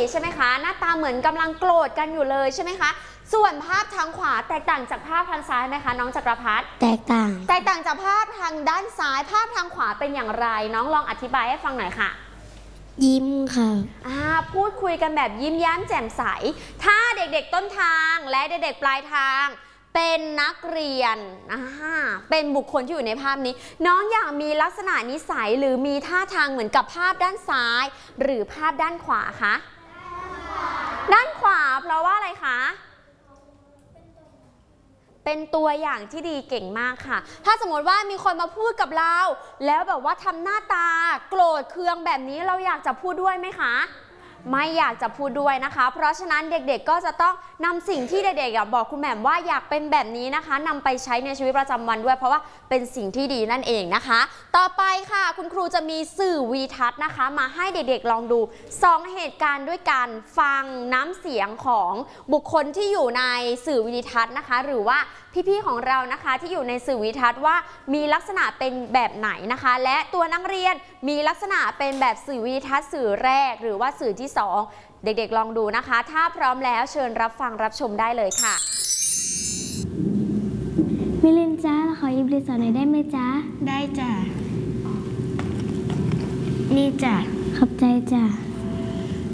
ใช่ไหมคะหน้าตาเหมือนกำลังโกรธกันอยู่เลยใช่ไหมคะส่วนภาพทางขวาแตกต่างจากภาพทางซ้ายไหมคะน้องจักรพัฒน์แตกต่างจากภาพทางด้านซ้ายภาพทางขวาเป็นอย่างไรน้องลองอธิบายให้ฟังหน่อยค่ะยิ้มค่ะพูดคุยกันแบบยิ้มแย้มแจ่มใสถ้าเด็กๆต้นทางและเด็กๆปลายทางเป็นนักเรียนเป็นบุคคลที่อยู่ในภาพนี้น้องอยากมีลักษณะนิสัยหรือมีท่าทางเหมือนกับภาพด้านซ้ายหรือภาพด้านขวาคะด้านขวาเพราะว่าอะไรคะเป็นตัวอย่างที่ดีเก่งมากค่ะถ้าสมมติว่ามีคนมาพูดกับเราแล้วแบบว่าทำหน้าตาโกรธเคืองแบบนี้เราอยากจะพูดด้วยไหมคะไม่อยากจะพูดด้วยนะคะเพราะฉะนั้นเด็กๆก็จะต้องนำสิ่งที่เด็กๆบอกคุณแหม่มว่าอยากเป็นแบบนี้นะคะนำไปใช้ในชีวิตประจำวันด้วยเพราะว่าเป็นสิ่งที่ดีนั่นเองนะคะต่อไปค่ะคุณครูจะมีสื่อวีทัศน์นะคะมาให้เด็กๆลองดู2เหตุการณ์ด้วยกันฟังน้ำเสียงของบุคคลที่อยู่ในสื่อวีทัศน์นะคะหรือว่าพี่ๆของเรานะคะที่อยู่ในสื่อวิทัศน์ว่ามีลักษณะเป็นแบบไหนนะคะและตัวนักเรียนมีลักษณะเป็นแบบสื่อวิทัศน์สื่อแรกหรือว่าสื่อที่2เด็กๆลองดูนะคะถ้าพร้อมแล้วเชิญรับฟังรับชมได้เลยค่ะมิลินจ้าขอหยิบดินสอหน่อยได้ไหมจ๊ะได้จ้ะนี่จ้ะขอบใจจ้ะ